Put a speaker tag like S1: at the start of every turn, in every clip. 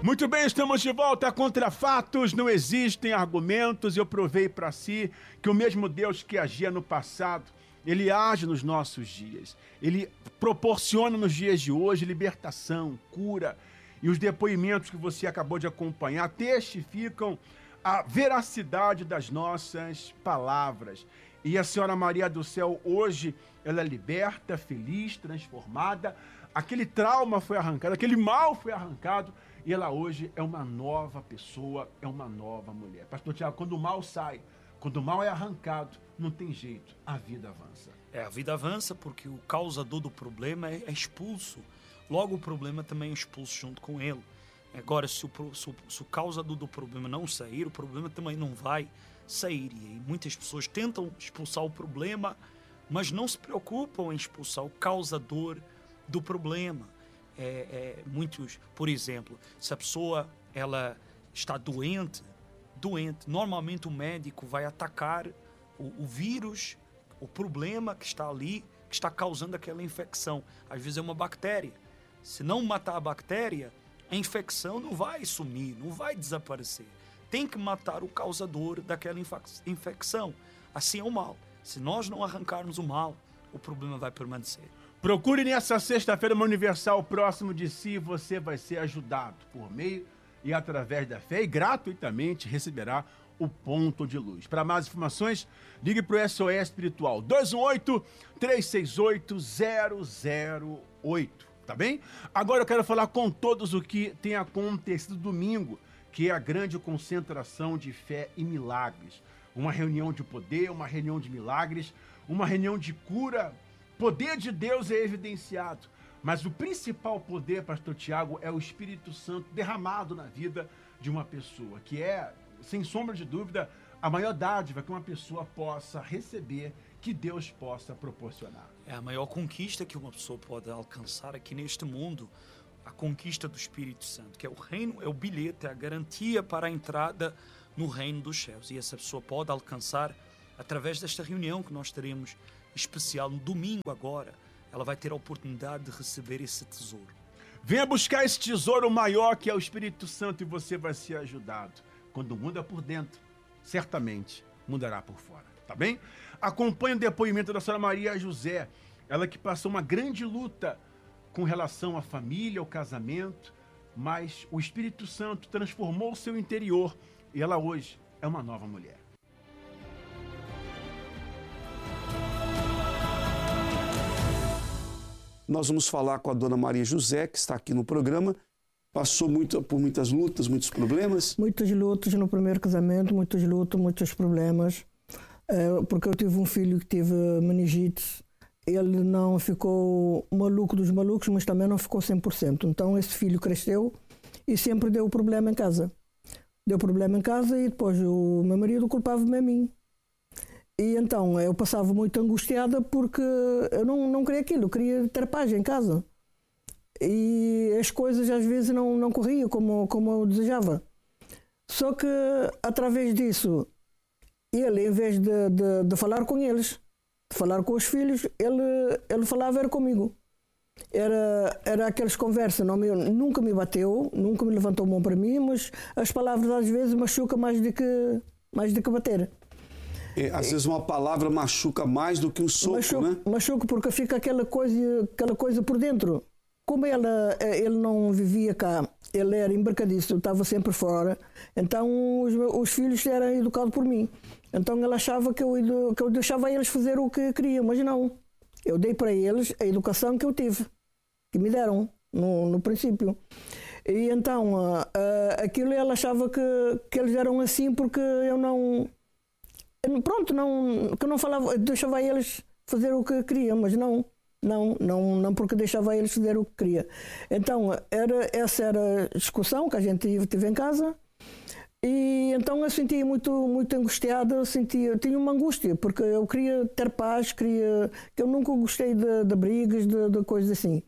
S1: Muito bem, estamos de volta. Contra fatos não existem argumentos. Eu provei para si que o mesmo Deus que agia no passado, ele age nos nossos dias. Ele proporciona nos dias de hoje libertação, cura. E os depoimentos que você acabou de acompanhar testificam a veracidade das nossas palavras. E a Senhora Maria do Céu hoje, ela é liberta, feliz, transformada. Aquele trauma foi arrancado, aquele mal foi arrancado. E ela hoje é uma nova pessoa, é uma nova mulher. Pastor Tiago, quando o mal sai, quando o mal é arrancado, não tem jeito, a vida avança.
S2: A vida avança porque o causador do problema é expulso. Logo o problema também é expulso junto com ele. Agora, se o causador do problema não sair, o problema também não vai sair. E muitas pessoas tentam expulsar o problema, mas não se preocupam em expulsar o causador do problema. Muitos, por exemplo, se a pessoa ela está doente, normalmente o médico vai atacar o vírus, o problema que está ali, que está causando aquela infecção. Às vezes é uma bactéria. Se não matar a bactéria, a infecção não vai sumir, não vai desaparecer. Tem que matar o causador daquela infecção. Assim é o mal. Se nós não arrancarmos o mal, o problema vai permanecer.
S1: Procure nessa sexta-feira uma Universal próximo de si e você vai ser ajudado por meio e através da fé e gratuitamente receberá o ponto de luz. Para mais informações, ligue para o SOS Espiritual 218-368-008, tá bem? Agora eu quero falar com todos o que tem acontecido domingo, que é a grande concentração de fé e milagres. Uma reunião de poder, uma reunião de milagres, uma reunião de cura. Poder de Deus é evidenciado, mas o principal poder, pastor Tiago, é o Espírito Santo derramado na vida de uma pessoa, que é, sem sombra de dúvida, a maior dádiva que uma pessoa possa receber, que Deus possa proporcionar.
S2: É a maior conquista que uma pessoa pode alcançar aqui neste mundo, a conquista do Espírito Santo, que é o reino, é o bilhete, é a garantia para a entrada no reino dos céus. E essa pessoa pode alcançar através desta reunião que nós teremos especial no domingo agora. Ela vai ter a oportunidade de receber esse tesouro.
S1: Venha buscar esse tesouro maior que é o Espírito Santo e você vai ser ajudado. Quando muda por dentro, certamente mudará por fora, tá bem? Acompanhe o depoimento da Senhora Maria José, ela que passou uma grande luta com relação à família, ao casamento, mas o Espírito Santo transformou o seu interior e ela hoje é uma nova mulher.
S3: Nós vamos falar com a dona Maria José, que está aqui no programa. Passou por muitas lutas, muitos problemas?
S4: Muitas lutas no primeiro casamento, muitas lutas, muitos problemas. Porque eu tive um filho que teve meningite. Ele não ficou maluco dos malucos, mas também não ficou 100%. Então esse filho cresceu e sempre deu problema em casa. Deu problema em casa e depois o meu marido culpava-me a mim. E então eu passava muito angustiada porque eu não queria aquilo, eu queria ter paz em casa. E as coisas às vezes não corriam como eu desejava. Só que através disso, ele, em vez de falar com eles, de falar com os filhos, ele falava era comigo. Era aquelas conversas, nunca me bateu, nunca me levantou a mão para mim, mas as palavras às vezes machucam mais do que bater.
S3: Às vezes uma palavra machuca mais do que um soco, né?
S4: Machuca porque fica aquela coisa por dentro. Como ele não vivia cá, ele era embarcadiço, estava sempre fora, então os filhos eram educados por mim. Então ele achava que eu deixava eles fazer o que queriam, mas não. Eu dei para eles a educação que eu tive, que me deram no princípio. E então aquilo ele achava que eles eram assim porque eu não... Pronto, que eu não falava, deixava eles fazer o que queriam, mas não porque deixava eles fazer o que queria. Então, essa era a discussão que a gente teve em casa, e então eu sentia muito angustiada, tinha uma angústia, porque eu queria ter paz, que eu nunca gostei de brigas, de coisas assim.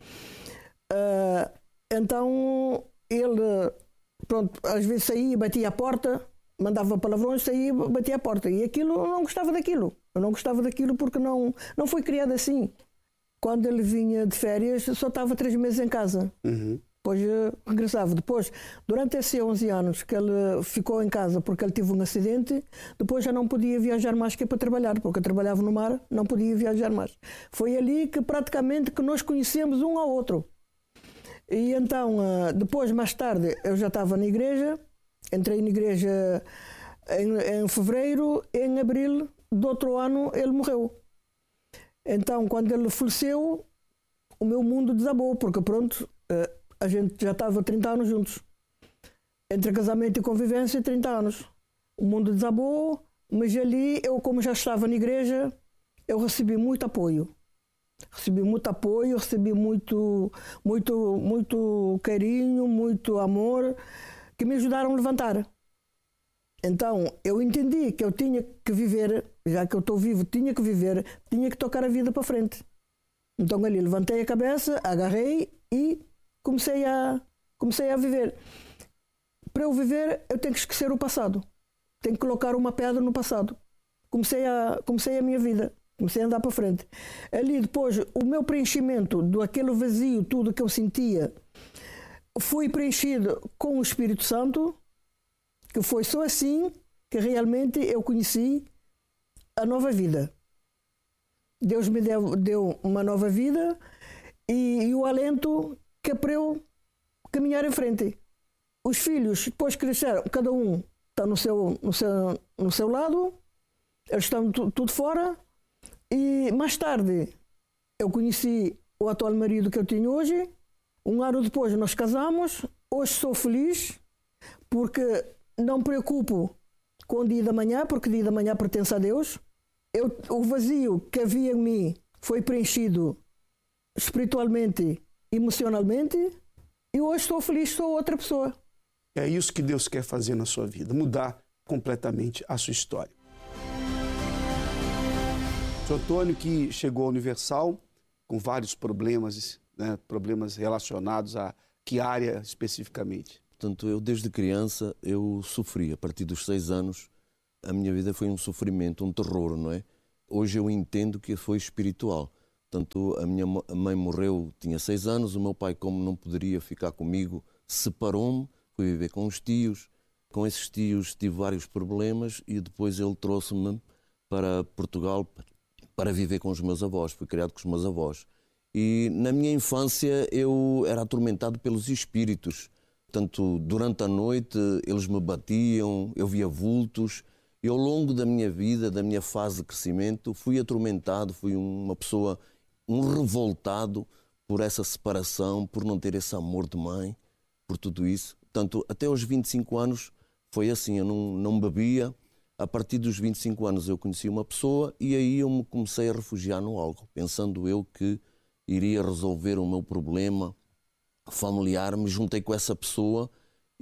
S4: Então, ele, pronto, às vezes saía, batia a porta, mandava palavrões, saía, batia a porta. E aquilo, eu não gostava daquilo. Eu não gostava daquilo porque não fui criada assim. Quando ele vinha de férias, só estava 3 meses em casa.
S3: Uhum.
S4: Depois regressava. Depois, durante esses 11 anos que ele ficou em casa porque ele teve um acidente, depois já não podia viajar mais que para trabalhar, porque eu trabalhava no mar, não podia viajar mais. Foi ali que praticamente que nós conhecemos um ao outro. E então, depois, mais tarde, eu já estava na igreja, entrei na igreja em fevereiro, em abril do outro ano ele morreu. Então, quando ele faleceu, o meu mundo desabou, porque pronto, a gente já estava 30 anos juntos. Entre casamento e convivência, 30 anos. O mundo desabou, mas ali, eu como já estava na igreja, eu recebi muito apoio. Recebi muito carinho, muito amor, que me ajudaram a levantar. Então, eu entendi que eu tinha que viver, já que eu estou vivo, tinha que viver, tinha que tocar a vida para frente. Então, ali, levantei a cabeça, agarrei e comecei a viver. Para eu viver, eu tenho que esquecer o passado. Tenho que colocar uma pedra no passado. Comecei a minha vida. Comecei a andar para frente. Ali, depois, o meu preenchimento daquele vazio, tudo que eu sentia, foi preenchido com o Espírito Santo, que foi só assim que realmente eu conheci a nova vida. Deus me deu uma nova vida e o alento que é para eu caminhar em frente. Os filhos, depois cresceram, cada um está no seu lado, eles estão tudo fora. E mais tarde eu conheci o atual marido que eu tenho hoje. Um ano depois nós casamos. Hoje sou feliz porque não me preocupo com o dia da manhã, porque o dia da manhã pertence a Deus. O vazio que havia em mim foi preenchido espiritualmente, emocionalmente, e hoje estou feliz, sou outra pessoa.
S3: É isso que Deus quer fazer na sua vida, mudar completamente a sua história. O Sr. Antônio, que chegou à Universal com vários problemas, né, problemas relacionados a que área especificamente?
S5: Portanto, eu desde criança eu sofri. A partir dos 6 anos, a minha vida foi um sofrimento, um terror, não é? Hoje eu entendo que foi espiritual. Portanto, a minha mãe morreu, tinha 6 anos, o meu pai, como não poderia ficar comigo, separou-me, fui viver com os tios. Com esses tios tive vários problemas e depois ele trouxe-me para Portugal para viver com os meus avós. Fui criado com os meus avós. E na minha infância eu era atormentado pelos espíritos. Portanto, durante a noite eles me batiam, eu via vultos. E ao longo da minha vida, da minha fase de crescimento, fui atormentado, fui uma pessoa, um revoltado por essa separação, por não ter esse amor de mãe, por tudo isso. Portanto, até aos 25 anos foi assim, eu não bebia. A partir dos 25 anos eu conheci uma pessoa e aí eu me comecei a refugiar no álcool, pensando eu que iria resolver o meu problema familiar. Me juntei com essa pessoa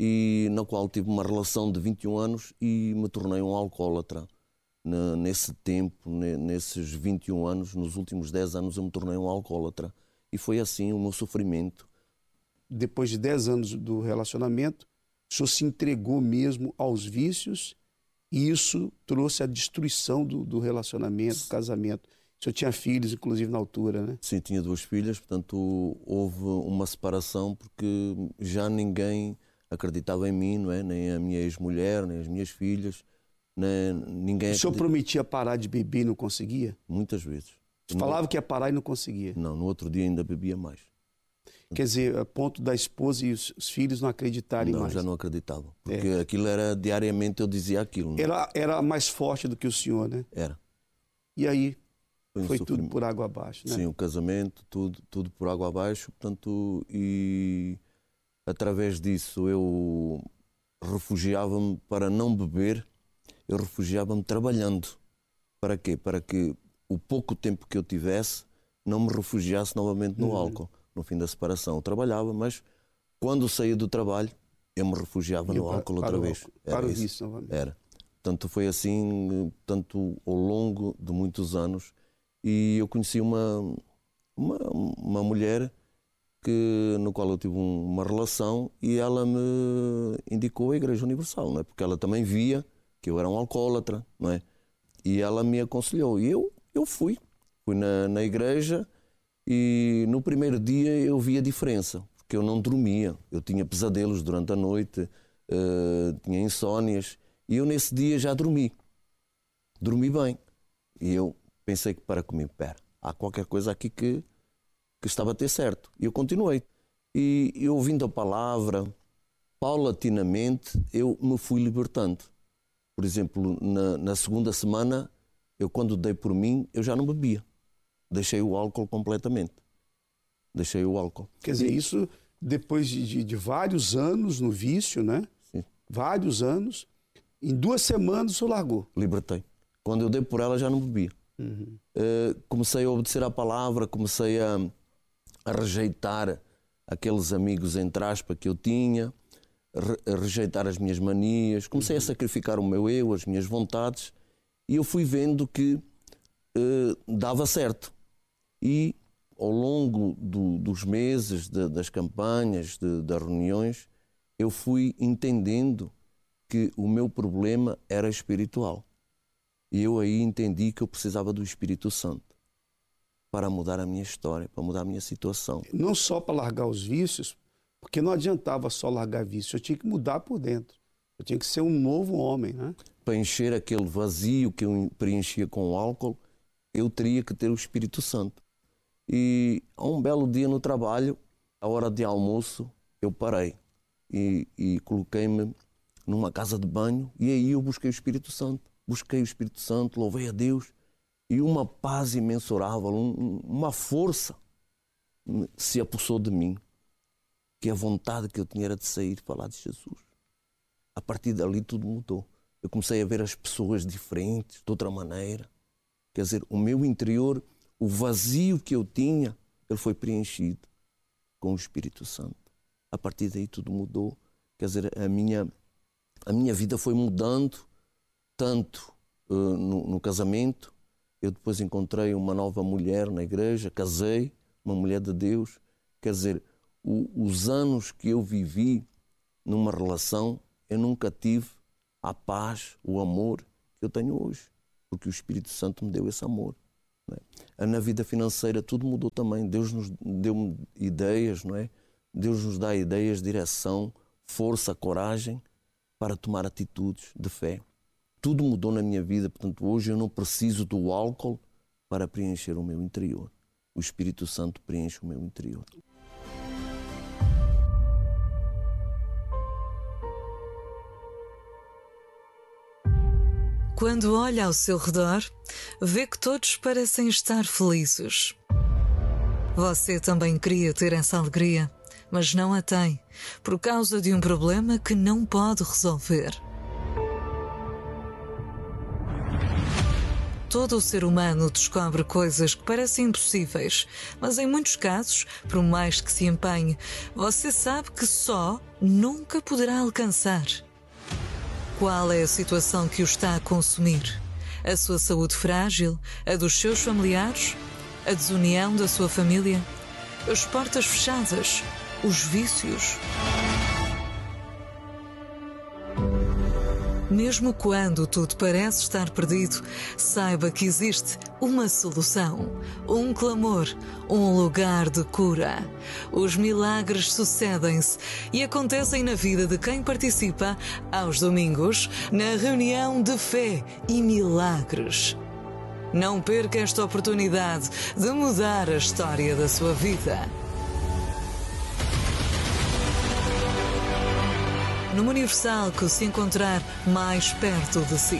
S5: e na qual tive uma relação de 21 anos e me tornei um alcoólatra. Nesse tempo, nesses 21 anos, nos últimos 10 anos eu me tornei um alcoólatra. E foi assim o meu sofrimento.
S3: Depois de 10 anos do relacionamento, o senhor se entregou mesmo aos vícios e isso trouxe a destruição do relacionamento, do casamento. O senhor tinha filhos, inclusive, na altura, né?
S5: Sim, tinha 2 filhas, portanto houve uma separação porque já ninguém acreditava em mim, não é? Nem a minha ex-mulher, nem as minhas filhas, ninguém.
S3: O senhor prometia parar de beber e não conseguia?
S5: Muitas vezes.
S3: Falava que ia parar e não conseguia?
S5: Não, no outro dia ainda bebia mais.
S3: Quer dizer, a ponto da esposa e os filhos não acreditarem mais?
S5: Não, já não acreditavam. Porque aquilo era, diariamente eu dizia aquilo. Não?
S3: Era mais forte do que o senhor, né?
S5: Era.
S3: E aí foi tudo por água abaixo, né?
S5: Sim, o casamento, tudo por água abaixo. Portanto, e através disso eu refugiava-me para não beber, eu refugiava-me trabalhando. Para quê? Para que o pouco tempo que eu tivesse não me refugiasse novamente no álcool. No fim da separação eu trabalhava, mas quando saía do trabalho eu me refugiava no álcool outra vez.
S3: Para o vício novamente.
S5: Era. Portanto, foi assim, tanto ao longo de muitos anos. E eu conheci uma mulher no qual eu tive uma relação e ela me indicou a Igreja Universal, não é? Porque ela também via que eu era um alcoólatra, não é? E ela me aconselhou. E eu fui na igreja. E no primeiro dia eu vi a diferença, porque eu não dormia. Eu tinha pesadelos durante a noite, tinha insónias, e eu nesse dia já dormi. Dormi bem. E eu pensei que para comigo, há qualquer coisa aqui que estava a ter certo. E eu continuei. E eu, ouvindo a palavra, paulatinamente, eu me fui libertando. Por exemplo, na segunda semana, eu quando dei por mim, eu já não bebia. Deixei o álcool completamente. Deixei o álcool.
S3: Quer dizer, isso depois de vários anos no vício, né?
S5: Sim.
S3: Vários anos. Em 2 semanas o senhor largou.
S5: Libertei. Quando eu dei por ela, já não bebia.
S3: Uhum.
S5: Comecei a obedecer à palavra, comecei a rejeitar aqueles amigos, entre aspas, que eu tinha, a rejeitar as minhas manias, comecei a sacrificar o meu eu, as minhas vontades, e eu fui vendo que dava certo. E ao longo dos meses, das campanhas, das reuniões, eu fui entendendo que o meu problema era espiritual. E eu aí entendi que eu precisava do Espírito Santo para mudar a minha história, para mudar a minha situação.
S3: Não só para largar os vícios, porque não adiantava só largar vícios, eu tinha que mudar por dentro. Eu tinha que ser um novo homem, né?
S5: Para encher aquele vazio que eu preenchia com o álcool, eu teria que ter o Espírito Santo. E a um belo dia no trabalho, à hora de almoço, eu parei e coloquei-me numa casa de banho e aí eu busquei o Espírito Santo. Busquei o Espírito Santo, louvei a Deus e uma paz imensurável, uma força se apossou de mim, que a vontade que eu tinha era de sair e falar de Jesus. A partir dali tudo mudou. Eu comecei a ver as pessoas diferentes, de outra maneira. Quer dizer, o meu interior, o vazio que eu tinha, ele foi preenchido com o Espírito Santo. A partir daí tudo mudou. Quer dizer, a minha vida foi mudando, tanto no casamento. Eu depois encontrei uma nova mulher na igreja, casei, uma mulher de Deus. Quer dizer, os anos que eu vivi numa relação, eu nunca tive a paz, o amor que eu tenho hoje, porque o Espírito Santo me deu esse amor. Não é? Na vida financeira tudo mudou também. Deus nos deu ideias, não é? Deus nos dá ideias, direção, força, coragem para tomar atitudes de fé. Tudo mudou na minha vida, portanto hoje eu não preciso do álcool para preencher o meu interior. O Espírito Santo preenche o meu interior.
S6: Quando olha ao seu redor, vê que todos parecem estar felizes. Você também queria ter essa alegria, mas não a tem, por causa de um problema que não pode resolver. Todo o ser humano descobre coisas que parecem impossíveis, mas em muitos casos, por mais que se empenhe, você sabe que só nunca poderá alcançar. Qual é a situação que o está a consumir? A sua saúde frágil? A dos seus familiares? A desunião da sua família? As portas fechadas? Os vícios? Mesmo quando tudo parece estar perdido, saiba que existe uma solução, um clamor, um lugar de cura. Os milagres sucedem-se e acontecem na vida de quem participa aos domingos na reunião de fé e milagres. Não perca esta oportunidade de mudar a história da sua vida. Numa Universal que se encontrar mais perto de si.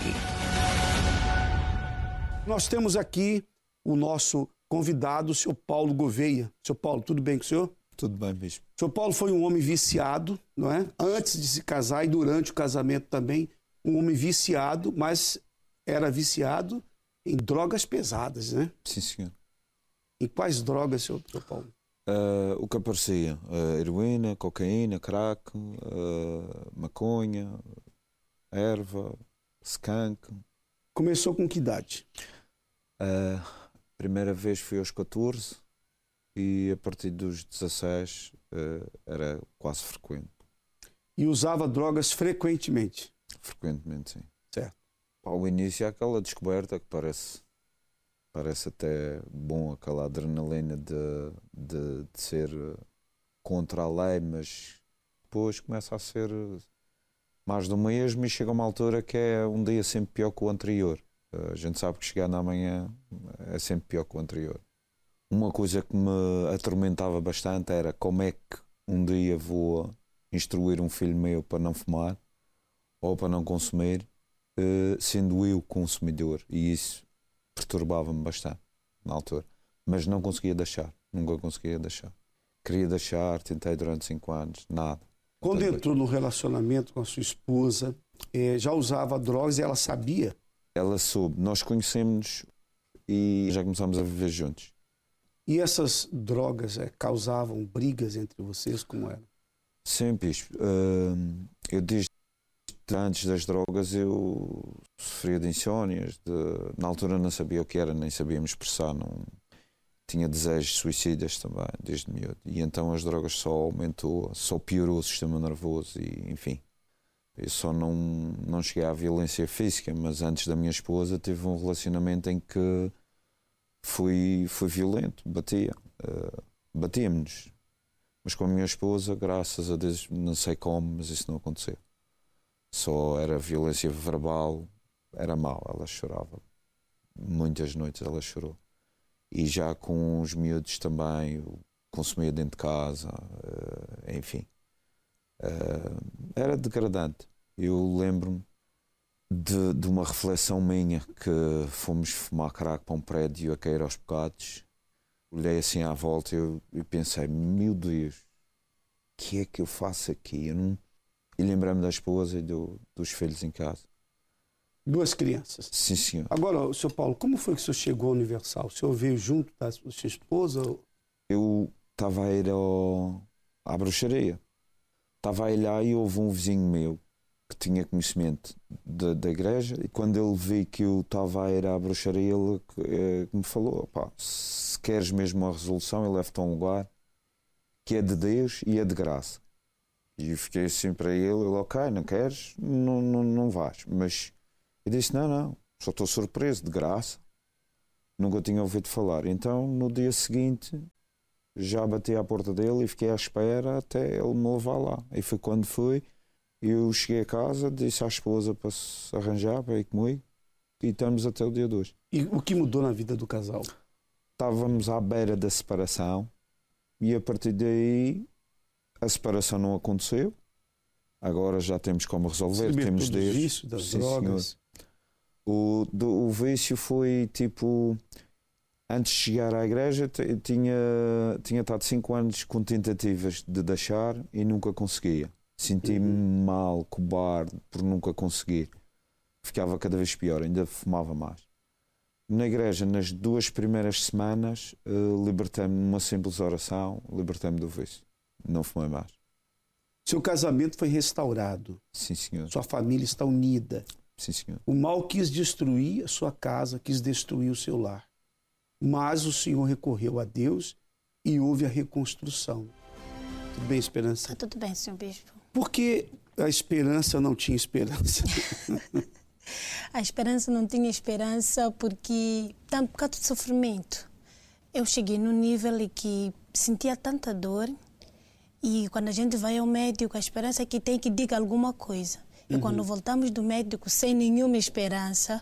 S3: Nós temos aqui o nosso convidado, o senhor Paulo Gouveia. Senhor Paulo, tudo bem com o senhor?
S7: Tudo bem, bispo.
S3: O senhor Paulo foi um homem viciado, não é? Antes de se casar e durante o casamento também, um homem viciado, mas era viciado em drogas pesadas, né?
S7: Sim, senhor.
S3: Em quais drogas, senhor Paulo?
S7: O que aparecia? Heroína, cocaína, crack, maconha, erva, skunk.
S3: Começou com que idade?
S7: Primeira vez foi aos 14 e a partir dos 16 era quase frequente.
S3: E usava drogas frequentemente?
S7: Frequentemente, sim.
S3: Certo.
S7: Ao início é aquela descoberta que parece até bom, aquela adrenalina de ser contra a lei, mas depois começa a ser mais do mesmo e chega a uma altura que é um dia sempre pior que o anterior. A gente sabe que chegar na manhã é sempre pior que o anterior. Uma coisa que me atormentava bastante era como é que um dia vou instruir um filho meu para não fumar ou para não consumir, sendo eu consumidor. E isso perturbava-me bastante na altura. Mas não conseguia deixar, nunca conseguia deixar. Queria deixar, tentei durante 5 anos, nada.
S3: Quando entrou no relacionamento com a sua esposa, já usava drogas e ela sabia?
S7: Ela soube. Nós conhecemos e já começámos a viver juntos.
S3: E essas drogas causavam brigas entre vocês? Como era?
S7: Sempre isso. Eu desde antes das drogas eu sofria de insónias. Na altura não sabia o que era, nem sabia me expressar. Não, tinha desejos suicidas também, desde miúdo. E então as drogas só aumentou, só piorou o sistema nervoso e, enfim. Eu só não cheguei à violência física, mas antes da minha esposa tive um relacionamento em que fui violento, batíamos-nos. Mas com a minha esposa, graças a Deus, não sei como, mas isso não aconteceu. Só era violência verbal, era mau, ela chorava. Muitas noites ela chorou. E já com os miúdos também, consumia dentro de casa, enfim. Era degradante. Eu lembro-me de uma reflexão minha que fomos fumar crack para um prédio a cair aos bocados. Olhei assim à volta e pensei, meu Deus, o que é que eu faço aqui? E lembrei-me da esposa e dos filhos em casa.
S3: 2 crianças?
S7: Sim, senhor.
S3: Agora, Sr. Paulo, como foi que o senhor chegou ao Universal? O senhor veio junto da sua esposa?
S7: Eu estava a ir à bruxaria. Estava a ir lá e houve um vizinho meu que tinha conhecimento da igreja e quando ele viu que eu estava a ir à bruxaria, ele me falou, pá, se queres mesmo uma resolução, eu levo-te a um lugar que é de Deus e é de graça. E eu fiquei assim para ele, ok, não queres, não vais. Mas eu disse, não, só estou surpreso, de graça. Nunca tinha ouvido falar. Então, no dia seguinte, já bati à porta dele e fiquei à espera até ele me levar lá. E foi quando fui. Eu cheguei a casa, disse à esposa para se arranjar, para ir comigo, e estamos até o dia de hoje.
S3: E o que mudou na vida do casal?
S7: Estávamos à beira da separação e a partir daí a separação não aconteceu. Agora já temos como resolver, temos
S3: Deus. O vício das drogas?
S7: O vício foi tipo... Antes de chegar à igreja tinha estado 5 anos com tentativas de deixar e nunca conseguia. Senti-me mal, cobarde, por nunca conseguir. Ficava cada vez pior, ainda fumava mais. Na igreja, nas 2 primeiras semanas, libertei-me numa simples oração, libertei-me do vício. Não fumei mais.
S3: Seu casamento foi restaurado.
S7: Sim, senhor.
S3: Sua família está unida.
S7: Sim, senhor.
S3: O mal quis destruir a sua casa, quis destruir o seu lar. Mas o Senhor recorreu a Deus e houve a reconstrução. Tudo bem, Esperança?
S8: Tá tudo bem, senhor bispo.
S3: Por que a Esperança não tinha esperança?
S8: A esperança não tinha esperança porque, por causa do sofrimento, eu cheguei num nível em que sentia tanta dor e quando a gente vai ao médico, a esperança é que tem que diga alguma coisa. E quando voltamos do médico sem nenhuma esperança,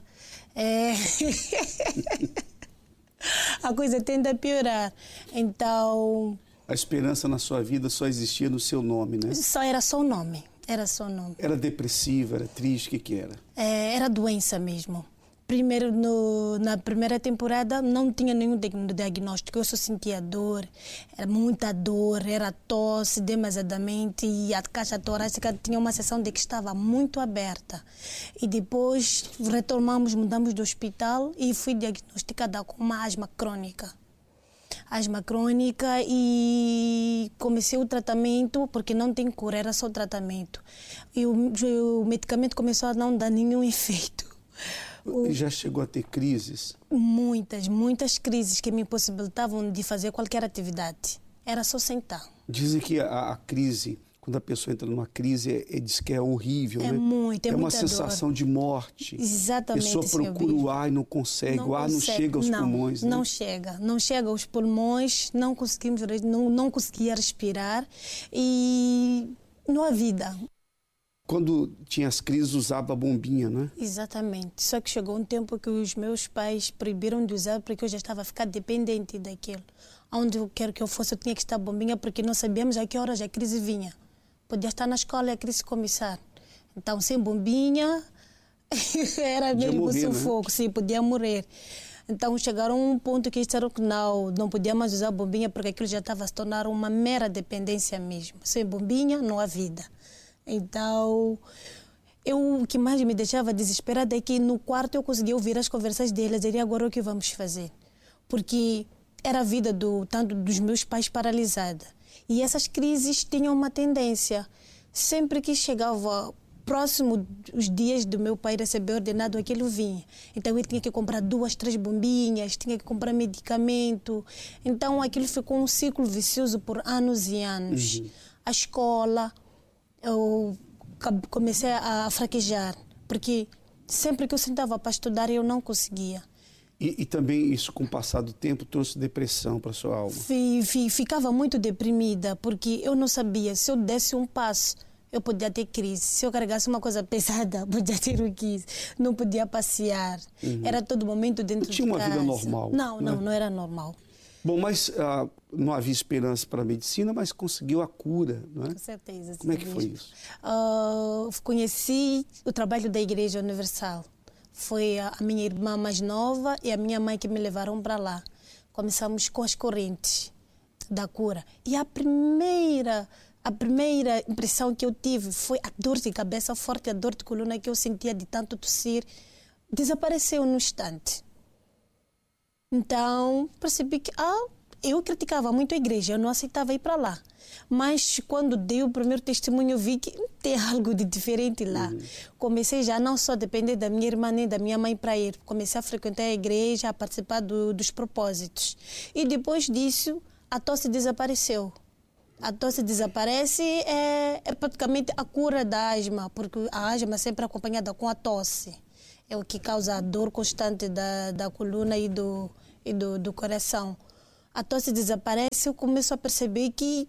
S8: a coisa tende a piorar. Então...
S3: A esperança na sua vida só existia no seu nome, né?
S8: Era só o nome. Era só o nome.
S3: Era depressiva, era triste, o que era?
S8: Era doença mesmo. Primeiro, na primeira temporada, não tinha nenhum diagnóstico. Eu só sentia dor, era muita dor, era tosse demasiadamente e a caixa torácica tinha uma seção de que estava muito aberta. E depois mudamos do hospital e fui diagnosticada com uma asma crônica. E comecei o tratamento, porque não tem cura, era só tratamento. E o medicamento começou a não dar nenhum efeito.
S3: E já chegou a ter crises?
S8: Muitas crises que me impossibilitavam de fazer qualquer atividade. Era só sentar.
S3: Dizem que a crise, quando a pessoa entra numa crise, diz que é horrível, né?
S8: Muito,
S3: é uma
S8: muita
S3: sensação
S8: dor.
S3: de morte.
S8: Exatamente,
S3: A pessoa procura o ar e não consegue, o ar não chega aos pulmões.
S8: Não
S3: né?
S8: chega, não chega aos pulmões, não conseguimos, não conseguia respirar e não há vida.
S3: Quando tinha as crises, usava a bombinha, né?
S8: Exatamente. Só que chegou um tempo que os meus pais proibiram de usar porque eu já estava a ficar dependente daquilo. Onde eu quero que eu fosse, eu tinha que estar bombinha porque não sabíamos a que horas a crise vinha. Podia estar na escola e a crise começar. Então, sem bombinha, era
S3: Podia
S8: mesmo
S3: morrer,
S8: sufoco, sim, podia morrer. Então, chegaram a um ponto que disseram que não podia mais usar bombinha porque aquilo já estava a se tornar uma mera dependência mesmo. Sem bombinha, não há vida. Então, o que mais me deixava desesperada é que no quarto eu conseguia ouvir as conversas deles e agora o que vamos fazer? Porque era a vida tanto dos meus pais paralisada. E essas crises tinham uma tendência. Sempre que chegava próximo os dias do meu pai receber ordenado, aquilo vinha. Então, ele tinha que comprar 2, 3 bombinhas, tinha que comprar medicamento. Então, aquilo ficou um ciclo vicioso por anos e anos. A escola, eu comecei a fraquejar, porque sempre que eu sentava para estudar, eu não conseguia.
S3: E também isso, com o passar do tempo, trouxe depressão para a sua alma?
S8: Ficava muito deprimida, porque eu não sabia. Se eu desse um passo, eu podia ter crise. Se eu carregasse uma coisa pesada, podia ter o crise. Não podia passear. Era todo momento dentro de casa.
S3: Não tinha uma vida normal.
S8: Não era normal.
S3: Bom, mas não havia esperança para a medicina, mas conseguiu a cura, não é?
S8: Com certeza.
S3: Como é que foi isso?
S8: Conheci o trabalho da Igreja Universal. Foi a minha irmã mais nova e a minha mãe que me levaram para lá. Começamos com as correntes da cura. E a primeira impressão que eu tive foi a dor de cabeça forte, a dor de coluna que eu sentia de tanto tossir. Desapareceu no instante. Então, percebi que eu criticava muito a igreja, eu não aceitava ir para lá. Mas quando dei o primeiro testemunho, eu vi que tem algo de diferente lá. Comecei já não só a depender da minha irmã nem da minha mãe para ir. Comecei a frequentar a igreja, a participar dos propósitos. E depois disso, a tosse desapareceu. A tosse desaparece é praticamente a cura da asma, porque a asma é sempre acompanhada com a tosse. É o que causa a dor constante da coluna e do coração. A tosse desaparece, eu começo a perceber que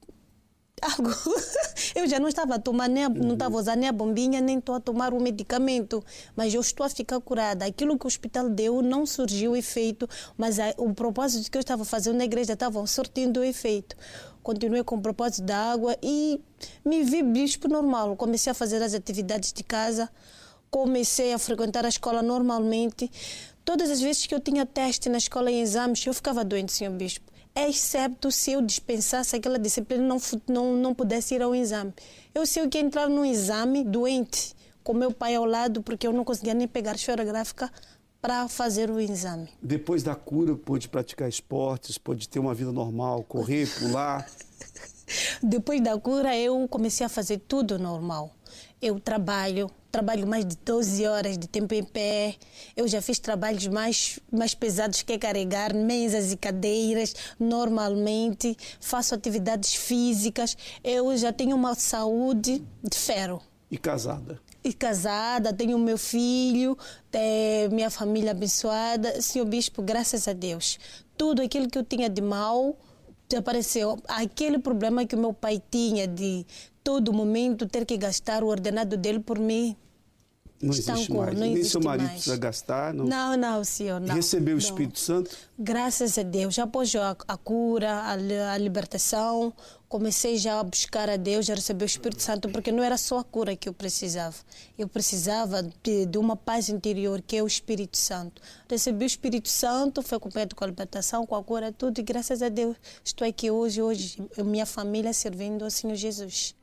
S8: eu já não estava a tomar não estava a usar nem a bombinha, nem estou a tomar o medicamento, mas eu estou a ficar curada. Aquilo que o hospital deu não surgiu efeito, mas o propósito que eu estava fazendo na igreja estava surtindo o efeito. Continuei com o propósito da água e me vi bispo normal. Comecei a fazer as atividades de casa, comecei a frequentar a escola normalmente. Todas as vezes que eu tinha teste na escola em exames, eu ficava doente, senhor bispo. Excepto se eu dispensasse aquela disciplina não pudesse ir ao exame. Eu sei o que é entrar num exame doente, com meu pai ao lado, porque eu não conseguia nem pegar esferográfica para fazer o exame.
S3: Depois da cura, pôde praticar esportes, pôde ter uma vida normal, correr, pular?
S8: Depois da cura, eu comecei a fazer tudo normal. Eu trabalho mais de 12 horas de tempo em pé. Eu já fiz trabalhos mais pesados que carregar mesas e cadeiras normalmente. Faço atividades físicas. Eu já tenho uma saúde de ferro.
S3: E casada?
S8: E casada, tenho meu filho, minha família abençoada. Senhor Bispo, graças a Deus. Tudo aquilo que eu tinha de mal desapareceu. Aquele problema que o meu pai tinha de todo momento ter que gastar o ordenado dele por mim.
S3: Não existe mais. Nem seu marido precisa gastar.
S8: Não, senhor. Não.
S3: Recebeu o Espírito Santo?
S8: Graças a Deus. Já após a cura, a libertação, comecei já a buscar a Deus, já recebi o Espírito Santo, porque não era só a cura que eu precisava. Eu precisava de uma paz interior, que é o Espírito Santo. Recebi o Espírito Santo, foi acompanhado com a libertação, com a cura, tudo. E graças a Deus estou aqui hoje, minha família servindo ao Senhor Jesus.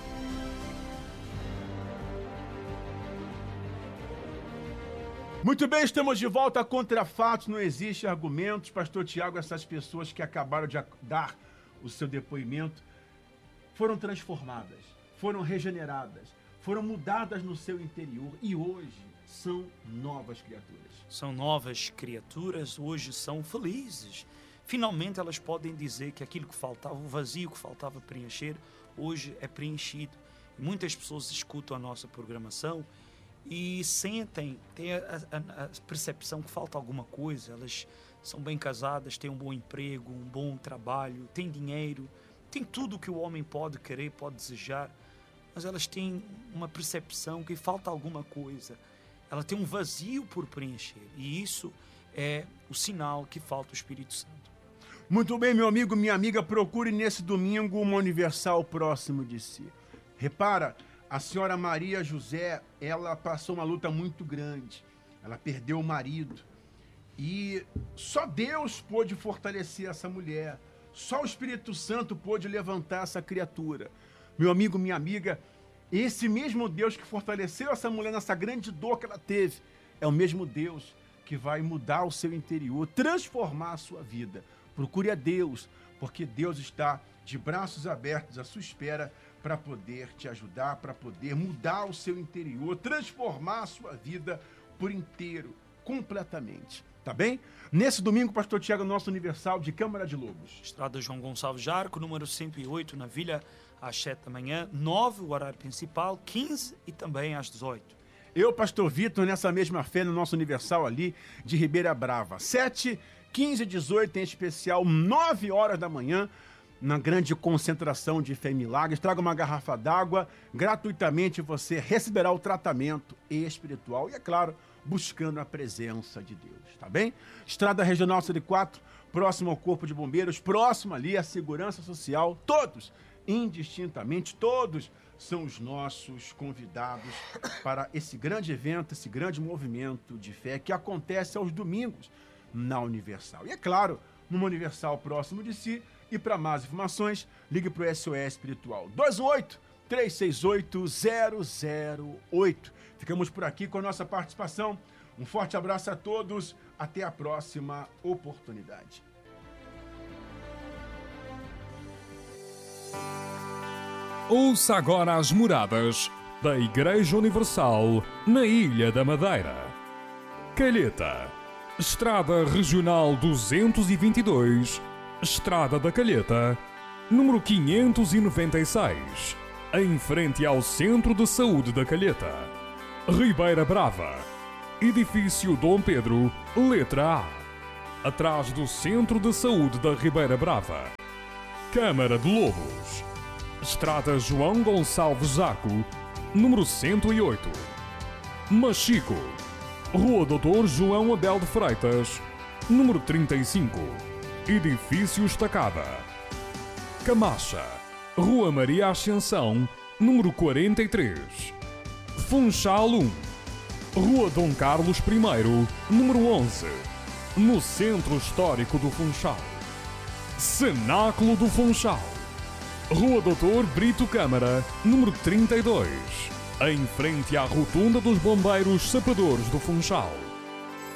S1: Muito bem, estamos de volta contra fatos, não existe argumentos. Pastor Tiago, essas pessoas que acabaram de dar o seu depoimento foram transformadas, foram regeneradas, foram mudadas no seu interior e hoje são novas criaturas.
S2: São novas criaturas, hoje são felizes. Finalmente elas podem dizer que aquilo que faltava, o vazio que faltava preencher, hoje é preenchido. Muitas pessoas escutam a nossa programação e têm a percepção que falta alguma coisa. Elas são bem casadas, têm um bom emprego, um bom trabalho, têm dinheiro, têm tudo o que o homem pode querer, pode desejar, mas elas têm uma percepção que falta alguma coisa. Ela tem um vazio por preencher, e isso é o sinal que falta o Espírito Santo.
S1: Muito bem, meu amigo, minha amiga, procure nesse domingo uma Universal próximo de si. Repara, a senhora Maria José, ela passou uma luta muito grande. Ela perdeu o marido. E só Deus pôde fortalecer essa mulher. Só o Espírito Santo pôde levantar essa criatura. Meu amigo, minha amiga, esse mesmo Deus que fortaleceu essa mulher nessa grande dor que ela teve, é o mesmo Deus que vai mudar o seu interior, transformar a sua vida. Procure a Deus, porque Deus está de braços abertos à sua espera para poder te ajudar, para poder mudar o seu interior, transformar a sua vida por inteiro, completamente. Tá bem? Nesse domingo, Pastor Tiago, nosso Universal de Câmara de Lobos.
S2: Estrada João Gonçalves Jarco, número 108, na Vila, às 7 da manhã, 9, o horário principal, 15 e também às 18.
S1: Eu, Pastor Vitor, nessa mesma fé, no nosso Universal ali de Ribeira Brava. 7, 15 e 18, em especial, 9 horas da manhã, na grande concentração de Fé e Milagres. Traga uma garrafa d'água, gratuitamente você receberá o tratamento espiritual e, é claro, buscando a presença de Deus, tá bem? Estrada Regional CD4, próximo ao Corpo de Bombeiros, próximo ali à Segurança Social, todos, indistintamente, todos são os nossos convidados para esse grande evento, esse grande movimento de fé que acontece aos domingos na Universal. E é claro, numa Universal próximo de si. E para mais informações, ligue para o SOS Espiritual 218-368-008. Ficamos por aqui com a nossa participação. Um forte abraço a todos. Até a próxima oportunidade.
S9: Ouça agora as moradas da Igreja Universal na Ilha da Madeira. Calheta, Estrada Regional 222, Estrada da Calheta, número 596, em frente ao Centro de Saúde da Calheta. Ribeira Brava, Edifício Dom Pedro, letra A, atrás do Centro de Saúde da Ribeira Brava. Câmara de Lobos, Estrada João Gonçalves Zaco, número 108. Machico, Rua Doutor João Abel de Freitas, número 35, Edifício Estacada. Camacha, Rua Maria Ascensão, número 43. Funchal 1, Rua Dom Carlos I, número 11, no Centro Histórico do Funchal. Cenáculo do Funchal, Rua Doutor Brito Câmara, número 32, em frente à Rotunda dos Bombeiros Sapadores do Funchal.